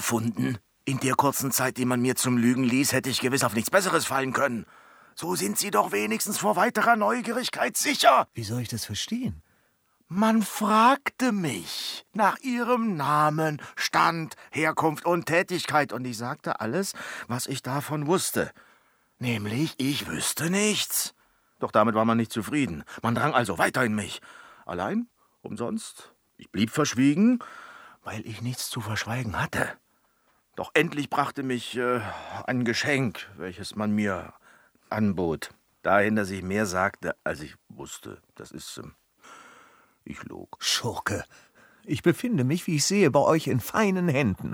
gefunden? In der kurzen Zeit, die man mir zum Lügen ließ, hätte ich gewiss auf nichts Besseres fallen können. So sind Sie doch wenigstens vor weiterer Neugierigkeit sicher. Wie soll ich das verstehen? Man fragte mich nach Ihrem Namen, Stand, Herkunft und Tätigkeit, und ich sagte alles, was ich davon wusste. Nämlich, ich wüsste nichts. Doch damit war man nicht zufrieden. Man drang also weiter in mich. Allein, umsonst. Ich blieb verschwiegen, weil ich nichts zu verschweigen hatte. Doch endlich brachte mich ein Geschenk, welches man mir anbot. Dahin, dass ich mehr sagte, als ich wusste. Das ist... ich log. Schurke, ich befinde mich, wie ich sehe, bei euch in feinen Händen.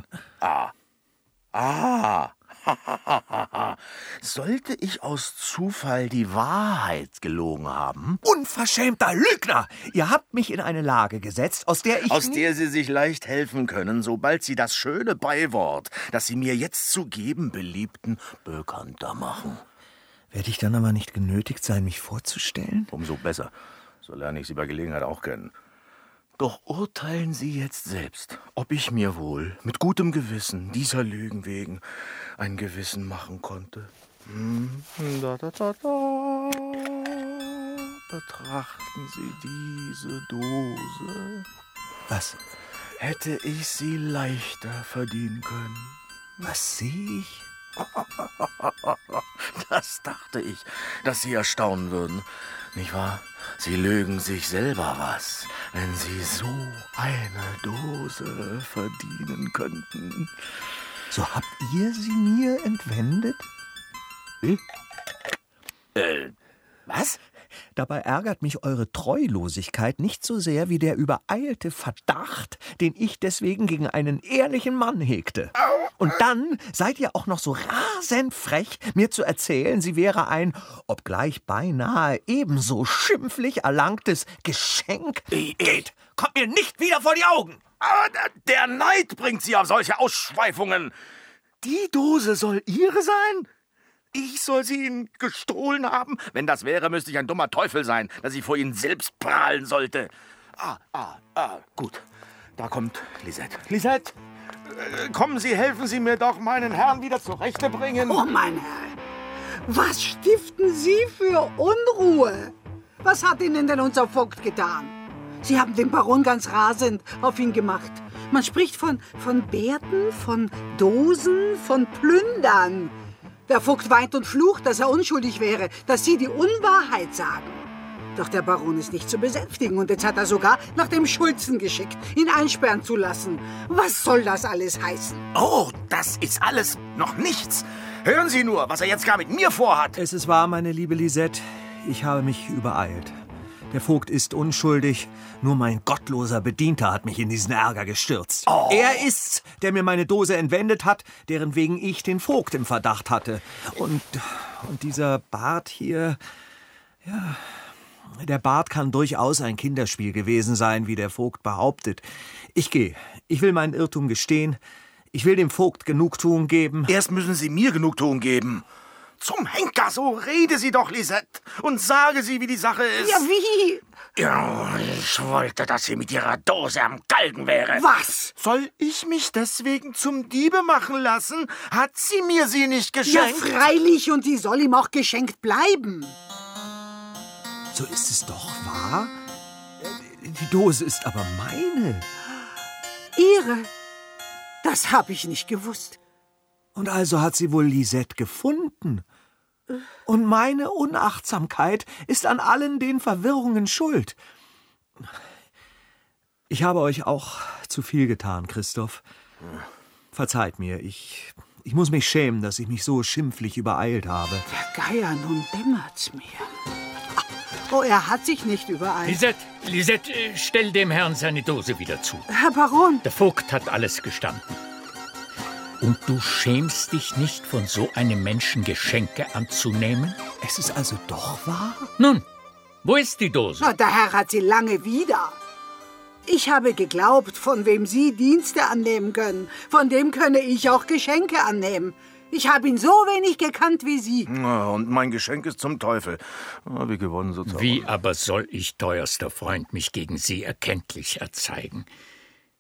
Sollte ich aus Zufall die Wahrheit gelogen haben? Unverschämter Lügner! Ihr habt mich in eine Lage gesetzt, aus der Sie sich leicht helfen können, sobald Sie das schöne Beiwort, das Sie mir jetzt zu geben beliebten, bekannter machen. Werde ich dann aber nicht genötigt sein, mich vorzustellen? Umso besser. So lerne ich Sie bei Gelegenheit auch kennen. Doch urteilen Sie jetzt selbst, ob ich mir wohl mit gutem Gewissen dieser Lügen wegen ein Gewissen machen konnte. Betrachten Sie diese Dose. Was? Hätte ich sie leichter verdienen können. Was sehe ich? Das dachte ich, dass Sie erstaunen würden. Nicht wahr? Sie lügen sich selber was, wenn Sie so eine Dose verdienen könnten. So habt ihr sie mir entwendet? Wie? Was? Dabei ärgert mich eure Treulosigkeit nicht so sehr wie der übereilte Verdacht, den ich deswegen gegen einen ehrlichen Mann hegte. Und dann seid ihr auch noch so rasend frech, mir zu erzählen, sie wäre ein, obgleich beinahe ebenso schimpflich erlangtes Geschenk. Geht, kommt mir nicht wieder vor die Augen! Aber der Neid bringt Sie auf solche Ausschweifungen. Die Dose soll Ihre sein? Ich soll sie Ihnen gestohlen haben? Wenn das wäre, müsste ich ein dummer Teufel sein, dass ich vor Ihnen selbst prahlen sollte. Gut. Da kommt Lisette. Lisette, kommen Sie, helfen Sie mir doch, meinen Herrn wieder zurechte bringen. Oh, mein Herr, was stiften Sie für Unruhe? Was hat Ihnen denn unser Vogt getan? Sie haben den Baron ganz rasend auf ihn gemacht. Man spricht von Bärten, von Dosen, von Plündern. Der Vogt weint und flucht, dass er unschuldig wäre, dass Sie die Unwahrheit sagen. Doch der Baron ist nicht zu besänftigen und jetzt hat er sogar nach dem Schulzen geschickt, ihn einsperren zu lassen. Was soll das alles heißen? Oh, das ist alles noch nichts. Hören Sie nur, was er jetzt gar mit mir vorhat. Es ist wahr, meine liebe Lisette, ich habe mich übereilt. Der Vogt ist unschuldig, nur mein gottloser Bedienter hat mich in diesen Ärger gestürzt. Oh. Er ist's, der mir meine Dose entwendet hat, deren wegen ich den Vogt im Verdacht hatte. Und dieser Bart hier, ja, der Bart kann durchaus ein Kinderspiel gewesen sein, wie der Vogt behauptet. Ich gehe. Ich will meinen Irrtum gestehen. Ich will dem Vogt Genugtuung geben. Erst müssen Sie mir Genugtuung geben. Zum Henker, so rede Sie doch, Lisette, und sage Sie, wie die Sache ist. Ja, wie? Ja, ich wollte, dass sie mit ihrer Dose am Galgen wäre. Was? Soll ich mich deswegen zum Diebe machen lassen? Hat sie mir sie nicht Ja, geschenkt? freilich, und die soll ihm auch geschenkt bleiben. So ist es doch, wahr? Die Dose ist aber meine. Ihre? Das habe ich nicht gewusst. Und also hat sie wohl Lisette gefunden. Und meine Unachtsamkeit ist an allen den Verwirrungen schuld. Ich habe euch auch zu viel getan, Christoph. Verzeiht mir, ich muss mich schämen, dass ich mich so schimpflich übereilt habe. Der Geier, nun dämmert's mir. Oh, er hat sich nicht übereilt. Lisette, stell dem Herrn seine Dose wieder zu. Herr Baron. Der Vogt hat alles gestanden. Und du schämst dich nicht, von so einem Menschen Geschenke anzunehmen? Es ist also doch wahr? Nun, wo ist die Dose? Na, der Herr hat sie lange wieder. Ich habe geglaubt, von wem Sie Dienste annehmen können, von dem könne ich auch Geschenke annehmen. Ich habe ihn so wenig gekannt wie Sie. Ja, und mein Geschenk ist zum Teufel. Wie gewonnen sozusagen. Wie aber soll ich, teuerster Freund, mich gegen Sie erkenntlich erzeigen?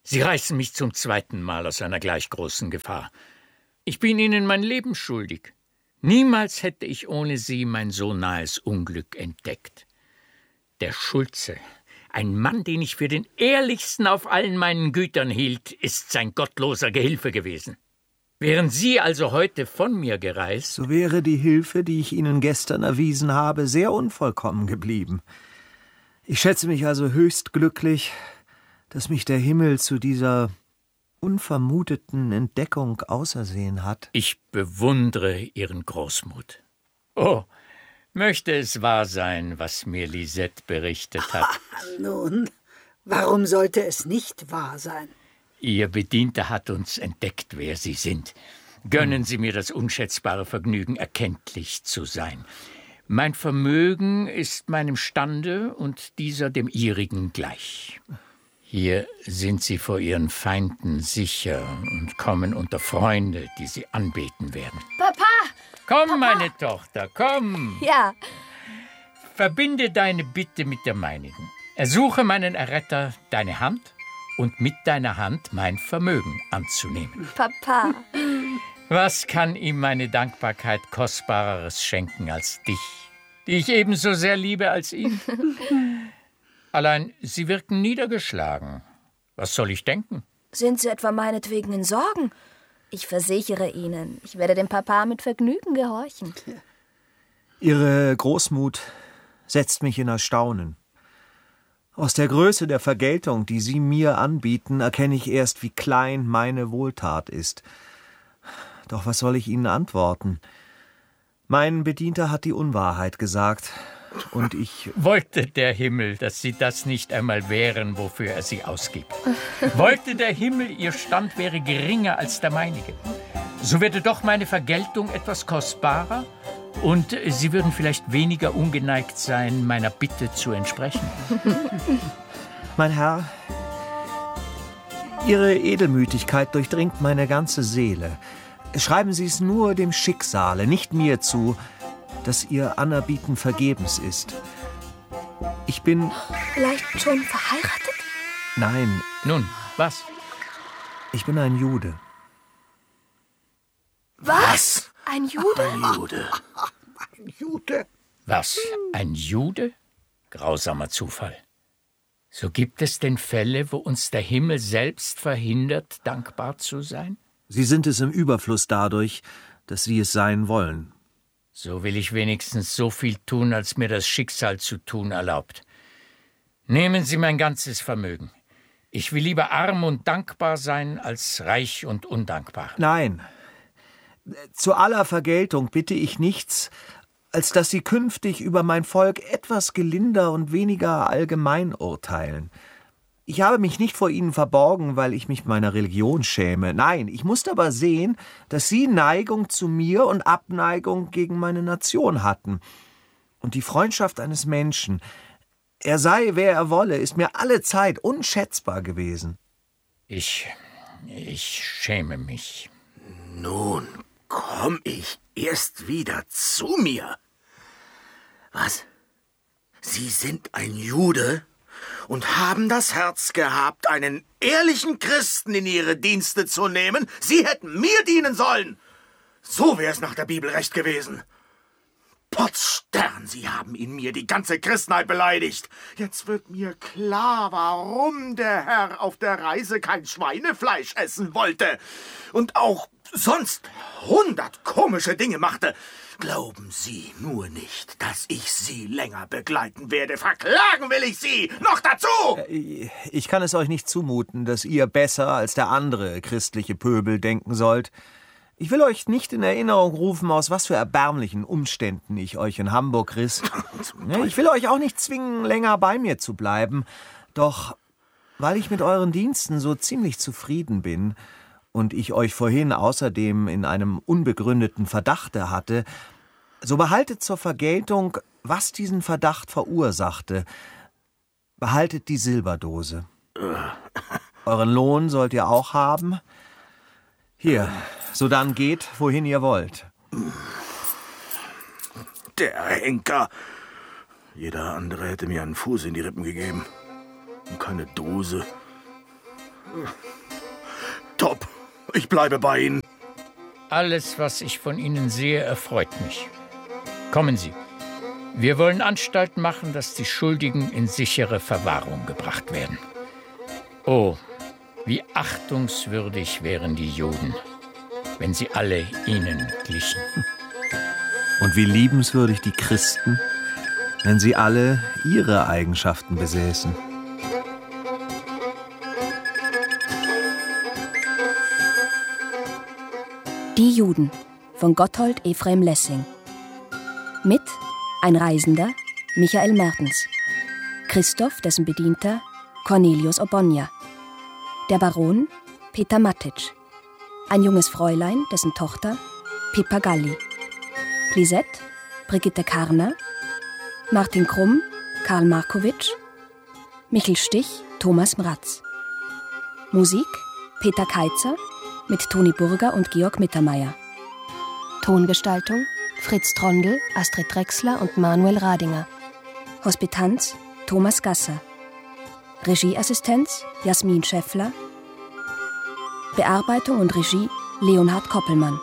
Sie reißen mich zum 2. Mal aus einer gleich großen Gefahr. Ich bin Ihnen mein Leben schuldig. Niemals hätte ich ohne Sie mein so nahes Unglück entdeckt. Der Schulze, ein Mann, den ich für den ehrlichsten auf allen meinen Gütern hielt, ist sein gottloser Gehilfe gewesen. Wären Sie also heute von mir gereist, so wäre die Hilfe, die ich Ihnen gestern erwiesen habe, sehr unvollkommen geblieben. Ich schätze mich also höchst glücklich, dass mich der Himmel zu dieser unvermuteten Entdeckung ausersehen hat. Ich bewundere Ihren Großmut. Oh, möchte es wahr sein, was mir Lisette berichtet hat. Nun, warum sollte es nicht wahr sein? Ihr Bedienter hat uns entdeckt, wer Sie sind. Gönnen Sie mir das unschätzbare Vergnügen, erkenntlich zu sein. Mein Vermögen ist meinem Stande und dieser dem Ihrigen gleich. Hier sind Sie vor Ihren Feinden sicher und kommen unter Freunde, die Sie anbeten werden. Papa! Komm, Papa. meine Tochter, komm! Ja, Verbinde deine Bitte mit der meinigen. Ersuche meinen Erretter, deine Hand und mit deiner Hand mein Vermögen anzunehmen. Papa. Was kann ihm meine Dankbarkeit Kostbareres schenken als dich, die ich ebenso sehr liebe als ihn? Allein, Sie wirken niedergeschlagen. Was soll ich denken? Sind Sie etwa meinetwegen in Sorgen? Ich versichere Ihnen, ich werde dem Papa mit Vergnügen gehorchen. Ihre Großmut setzt mich in Erstaunen. Aus der Größe der Vergeltung, die Sie mir anbieten, erkenne ich erst, wie klein meine Wohltat ist. Doch was soll ich Ihnen antworten? Mein Bedienter hat die Unwahrheit gesagt, und ich... Wollte der Himmel, dass Sie das nicht einmal wären, wofür er Sie ausgibt. Wollte der Himmel, Ihr Stand wäre geringer als der meinige. So würde doch meine Vergeltung etwas kostbarer und Sie würden vielleicht weniger ungeneigt sein, meiner Bitte zu entsprechen. Mein Herr, Ihre Edelmütigkeit durchdringt meine ganze Seele. Schreiben Sie es nur dem Schicksale, nicht mir zu, dass Ihr Anerbieten vergebens ist. Ich bin... Vielleicht schon verheiratet? Nein, Nun, was? ich bin ein Jude. Was? Ein Jude? Ein Jude. Jude. Was? Ein Jude? Grausamer Zufall. So gibt es denn Fälle, wo uns der Himmel selbst verhindert, dankbar zu sein? Sie sind es im Überfluss dadurch, dass Sie es sein wollen. So will ich wenigstens so viel tun, als mir das Schicksal zu tun erlaubt. Nehmen Sie mein ganzes Vermögen. Ich will lieber arm und dankbar sein, als reich und undankbar. Nein, zu aller Vergeltung bitte ich nichts, als dass Sie künftig über mein Volk etwas gelinder und weniger allgemein urteilen. Ich habe mich nicht vor Ihnen verborgen, weil ich mich meiner Religion schäme. Nein, ich musste aber sehen, dass Sie Neigung zu mir und Abneigung gegen meine Nation hatten. Und die Freundschaft eines Menschen, er sei, wer er wolle, ist mir alle Zeit unschätzbar gewesen. Ich schäme mich. Nun komm ich erst wieder zu mir. Was? Sie sind ein Jude und haben das Herz gehabt, einen ehrlichen Christen in Ihre Dienste zu nehmen? Sie hätten mir dienen sollen. So wär's nach der Bibel recht gewesen. Potzstern, Sie haben in mir die ganze Christenheit beleidigt. Jetzt wird mir klar, warum der Herr auf der Reise kein Schweinefleisch essen wollte und auch sonst 100 komische Dinge machte. Glauben Sie nur nicht, dass ich Sie länger begleiten werde. Verklagen will ich Sie, noch dazu! Ich kann es euch nicht zumuten, dass ihr besser als der andere christliche Pöbel denken sollt. Ich will euch nicht in Erinnerung rufen, aus was für erbärmlichen Umständen ich euch in Hamburg riss. Ich will euch auch nicht zwingen, länger bei mir zu bleiben. Doch weil ich mit euren Diensten so ziemlich zufrieden bin und ich euch vorhin außerdem in einem unbegründeten Verdachte hatte, so behaltet zur Vergeltung, was diesen Verdacht verursachte. Behaltet die Silberdose. Euren Lohn sollt ihr auch haben. Hier, sodann geht, wohin ihr wollt. Der Henker. Jeder andere hätte mir einen Fuß in die Rippen gegeben. Und keine Dose. Top, ich bleibe bei Ihnen. Alles, was ich von Ihnen sehe, erfreut mich. Kommen Sie. Wir wollen Anstalten machen, dass die Schuldigen in sichere Verwahrung gebracht werden. Oh, wie achtungswürdig wären die Juden, wenn sie alle ihnen glichen. Und wie liebenswürdig die Christen, wenn sie alle ihre Eigenschaften besäßen. Die Juden von Gotthold Ephraim Lessing. Mit ein Reisender, Michael Mertens. Christoph, dessen Bedienter, Cornelius Obonja. Der Baron, Peter Matic. Ein junges Fräulein, dessen Tochter, Pippa Galli. Lisette, Brigitte Karner. Martin Krumm, Karl Markowitsch. Michel Stich, Thomas Mratz. Musik, Peter Keitzer mit Toni Burger und Georg Mittermeier. Tongestaltung, Fritz Trondl, Astrid Drechsler und Manuel Radinger. Hospitanz, Thomas Gasser. Regieassistenz, Jasmin Schäffler. Bearbeitung und Regie, Leonhard Koppelmann.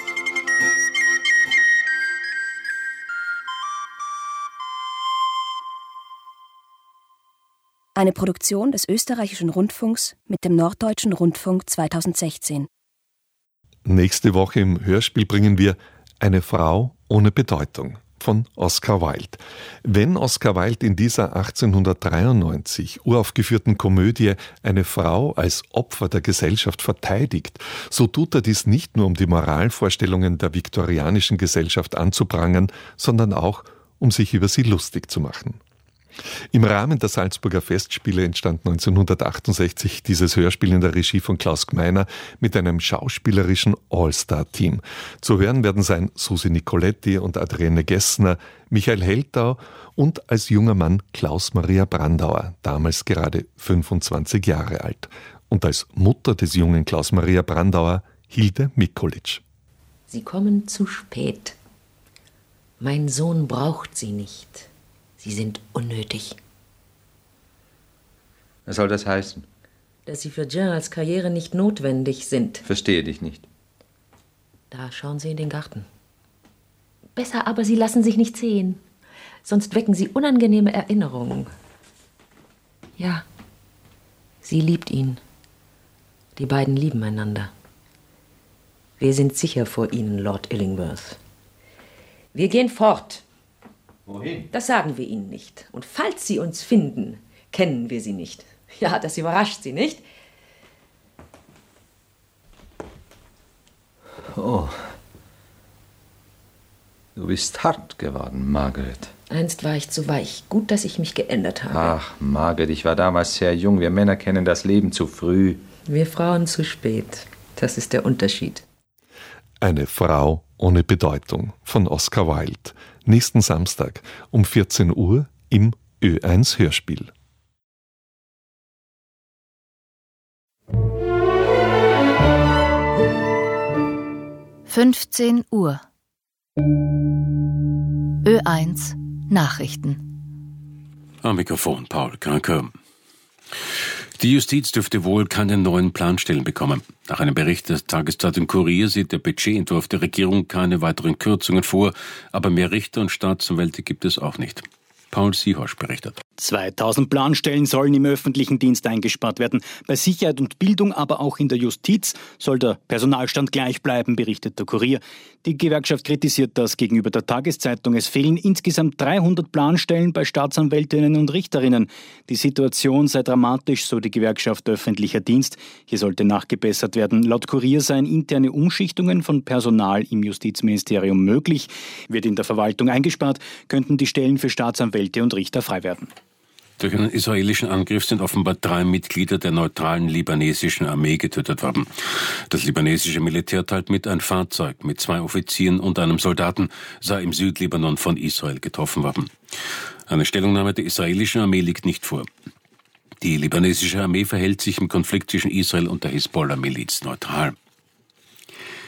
Eine Produktion des Österreichischen Rundfunks mit dem Norddeutschen Rundfunk 2016. Nächste Woche im Hörspiel bringen wir Eine Frau ohne Bedeutung von Oscar Wilde. Wenn Oscar Wilde in dieser 1893 uraufgeführten Komödie eine Frau als Opfer der Gesellschaft verteidigt, so tut er dies nicht nur, um die Moralvorstellungen der viktorianischen Gesellschaft anzuprangern, sondern auch, um sich über sie lustig zu machen. Im Rahmen der Salzburger Festspiele entstand 1968 dieses Hörspiel in der Regie von Klaus Gmeiner mit einem schauspielerischen All-Star-Team. Zu hören werden sein Susi Nicoletti und Adrienne Gessner, Michael Heldau und als junger Mann Klaus Maria Brandauer, damals gerade 25 Jahre alt. Und als Mutter des jungen Klaus Maria Brandauer Hilde Mikulic. Sie kommen zu spät. Mein Sohn braucht Sie nicht. Sie sind unnötig. Was soll das heißen? Dass Sie für Jean als Karriere nicht notwendig sind. Verstehe dich nicht. Da schauen Sie in den Garten. Besser aber, Sie lassen sich nicht sehen. Sonst wecken Sie unangenehme Erinnerungen. Ja, sie liebt ihn. Die beiden lieben einander. Wir sind sicher vor Ihnen, Lord Illingworth. Wir gehen fort. Wohin? Das sagen wir Ihnen nicht. Und falls Sie uns finden, kennen wir Sie nicht. Ja, das überrascht Sie, nicht? Oh. Du bist hart geworden, Margaret. Einst war ich zu weich. Gut, dass ich mich geändert habe. Ach, Margaret, ich war damals sehr jung. Wir Männer kennen das Leben zu früh. Wir Frauen zu spät. Das ist der Unterschied. Eine Frau ohne Bedeutung von Oscar Wilde. Nächsten Samstag um 14 Uhr im Ö1 Hörspiel. (15 Uhr) Ö1 Nachrichten. Am Mikrofon Paul Kranke. Die Justiz dürfte wohl keine neuen Planstellen bekommen. Nach einem Bericht der Tageszeitung Kurier sieht der Budgetentwurf der Regierung keine weiteren Kürzungen vor, aber mehr Richter und Staatsanwälte gibt es auch nicht. Paul Siehosch berichtet. 2000 Planstellen sollen im öffentlichen Dienst eingespart werden. Bei Sicherheit und Bildung, aber auch in der Justiz soll der Personalstand gleich bleiben, berichtet der Kurier. Die Gewerkschaft kritisiert das gegenüber der Tageszeitung. Es fehlen insgesamt 300 Planstellen bei Staatsanwältinnen und Richterinnen. Die Situation sei dramatisch, so die Gewerkschaft öffentlicher Dienst. Hier sollte nachgebessert werden. Laut Kurier seien interne Umschichtungen von Personal im Justizministerium möglich. Wird in der Verwaltung eingespart, könnten die Stellen für Staatsanwälte und Richter frei werden. Durch einen israelischen Angriff sind offenbar 3 Mitglieder der neutralen libanesischen Armee getötet worden. Das libanesische Militär teilt mit, ein Fahrzeug mit 2 Offizieren und einem Soldaten sei im Südlibanon von Israel getroffen worden. Eine Stellungnahme der israelischen Armee liegt nicht vor. Die libanesische Armee verhält sich im Konflikt zwischen Israel und der Hisbollah-Miliz neutral.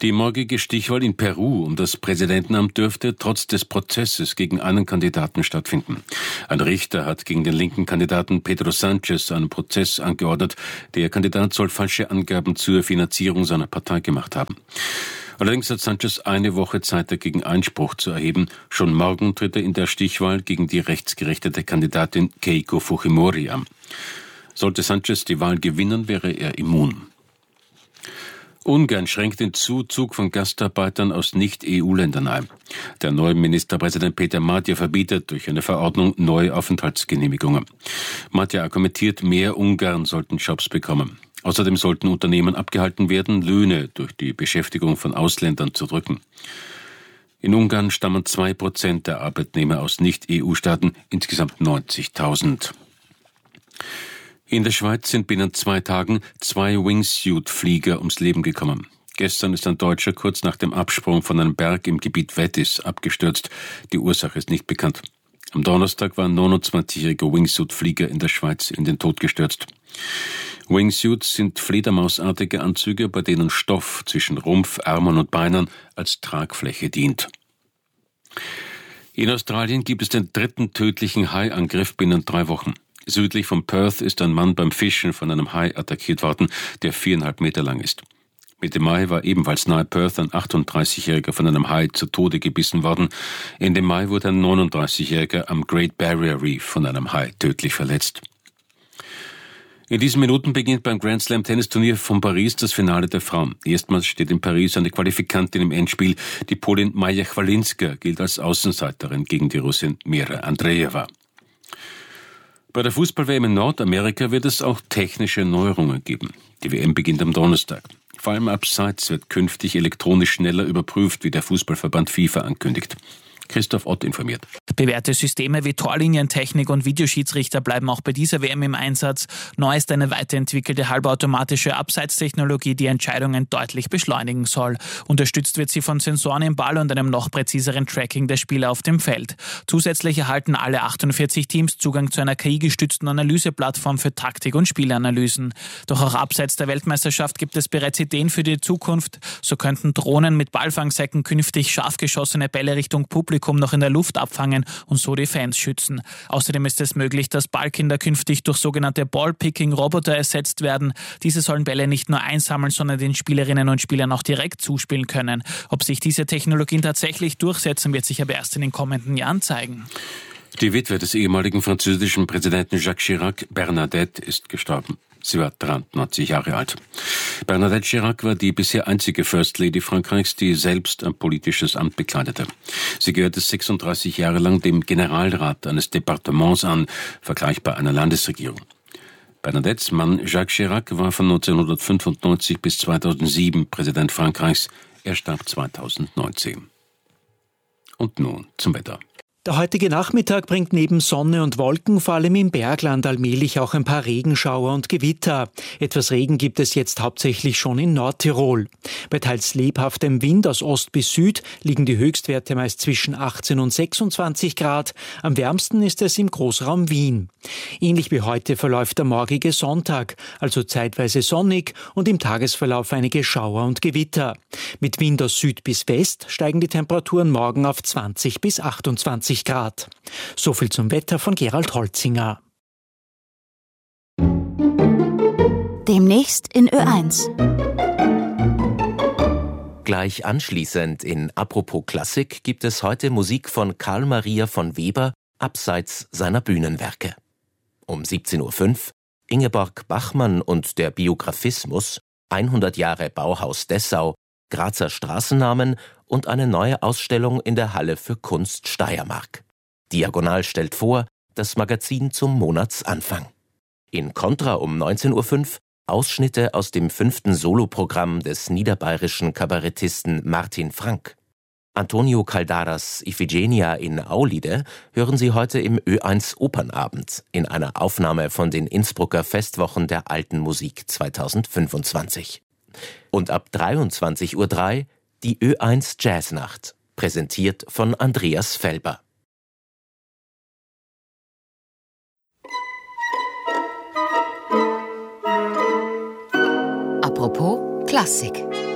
Die morgige Stichwahl in Peru um das Präsidentenamt dürfte trotz des Prozesses gegen einen Kandidaten stattfinden. Ein Richter hat gegen den linken Kandidaten Pedro Sánchez einen Prozess angeordnet. Der Kandidat soll falsche Angaben zur Finanzierung seiner Partei gemacht haben. Allerdings hat Sánchez eine Woche Zeit, dagegen Einspruch zu erheben. Schon morgen tritt er in der Stichwahl gegen die rechtsgerichtete Kandidatin Keiko Fujimori an. Sollte Sánchez die Wahl gewinnen, wäre er immun. Ungarn schränkt den Zuzug von Gastarbeitern aus Nicht-EU-Ländern ein. Der neue Ministerpräsident Peter Magyar verbietet durch eine Verordnung neue Aufenthaltsgenehmigungen. Magyar argumentiert, mehr Ungarn sollten Jobs bekommen. Außerdem sollten Unternehmen abgehalten werden, Löhne durch die Beschäftigung von Ausländern zu drücken. In Ungarn stammen 2% der Arbeitnehmer aus Nicht-EU-Staaten, insgesamt 90.000. In der Schweiz sind binnen 2 Tagen 2 Wingsuit-Flieger ums Leben gekommen. Gestern ist ein Deutscher kurz nach dem Absprung von einem Berg im Gebiet Wettis abgestürzt. Die Ursache ist nicht bekannt. Am Donnerstag war ein 29-jähriger Wingsuit-Flieger in der Schweiz in den Tod gestürzt. Wingsuits sind fledermausartige Anzüge, bei denen Stoff zwischen Rumpf, Armen und Beinen als Tragfläche dient. In Australien gibt es den 3. tödlichen Haiangriff binnen 3 Wochen. Südlich von Perth ist ein Mann beim Fischen von einem Hai attackiert worden, der 4,5 Meter lang ist. Mitte Mai war ebenfalls nahe Perth ein 38-Jähriger von einem Hai zu Tode gebissen worden. Ende Mai wurde ein 39-Jähriger am Great Barrier Reef von einem Hai tödlich verletzt. In diesen Minuten beginnt beim Grand Slam Tennisturnier von Paris das Finale der Frauen. Erstmals steht in Paris eine Qualifikantin im Endspiel. Die Polin Maja Chwalinska gilt als Außenseiterin gegen die Russin Mira Andreeva. Bei der Fußball-WM in Nordamerika wird es auch technische Neuerungen geben. Die WM beginnt am Donnerstag. Vor allem abseits wird künftig elektronisch schneller überprüft, wie der Fußballverband FIFA ankündigt. Christoph Ott informiert. Bewährte Systeme wie Torlinientechnik und Videoschiedsrichter bleiben auch bei dieser WM im Einsatz. Neu ist eine weiterentwickelte halbautomatische Abseitstechnologie, die Entscheidungen deutlich beschleunigen soll. Unterstützt wird sie von Sensoren im Ball und einem noch präziseren Tracking der Spieler auf dem Feld. Zusätzlich erhalten alle 48 Teams Zugang zu einer KI-gestützten Analyseplattform für Taktik- und Spielanalysen. Doch auch abseits der Weltmeisterschaft gibt es bereits Ideen für die Zukunft. So könnten Drohnen mit Ballfangsäcken künftig scharf geschossene Bälle Richtung Publikum noch in der Luft abfangen und so die Fans schützen. Außerdem ist es möglich, dass Ballkinder künftig durch sogenannte Ball-Picking-Roboter ersetzt werden. Diese sollen Bälle nicht nur einsammeln, sondern den Spielerinnen und Spielern auch direkt zuspielen können. Ob sich diese Technologien tatsächlich durchsetzen, wird sich aber erst in den kommenden Jahren zeigen. Die Witwe des ehemaligen französischen Präsidenten Jacques Chirac, Bernadette, ist gestorben. Sie war 93 Jahre alt. Bernadette Chirac war die bisher einzige First Lady Frankreichs, die selbst ein politisches Amt bekleidete. Sie gehörte 36 Jahre lang dem Generalrat eines Departements an, vergleichbar einer Landesregierung. Bernadettes Mann Jacques Chirac war von 1995 bis 2007 Präsident Frankreichs. Er starb 2019. Und nun zum Wetter. Der heutige Nachmittag bringt neben Sonne und Wolken vor allem im Bergland allmählich auch ein paar Regenschauer und Gewitter. Etwas Regen gibt es jetzt hauptsächlich schon in Nordtirol. Bei teils lebhaftem Wind aus Ost bis Süd liegen die Höchstwerte meist zwischen 18 und 26 Grad. Am wärmsten ist es im Großraum Wien. Ähnlich wie heute verläuft der morgige Sonntag, also zeitweise sonnig und im Tagesverlauf einige Schauer und Gewitter. Mit Wind aus Süd bis West steigen die Temperaturen morgen auf 20 bis 28 Grad. So viel zum Wetter von Gerald Holzinger. Demnächst in Ö1. Gleich anschließend in Apropos Klassik gibt es heute Musik von Karl Maria von Weber abseits seiner Bühnenwerke. Um 17.05 Uhr Ingeborg Bachmann und der Biographismus, 100 Jahre Bauhaus Dessau, Grazer Straßennamen und eine neue Ausstellung in der Halle für Kunst Steiermark. Diagonal stellt vor, das Magazin zum Monatsanfang. In Kontra um 19.05 Uhr Ausschnitte aus dem 5. Soloprogramm des niederbayerischen Kabarettisten Martin Frank. Antonio Caldaras Iphigenia in Aulide hören Sie heute im Ö1 Opernabend in einer Aufnahme von den Innsbrucker Festwochen der Alten Musik 2025. Und ab 23.03 Uhr die Ö1 Jazznacht, präsentiert von Andreas Felber. Apropos Klassik.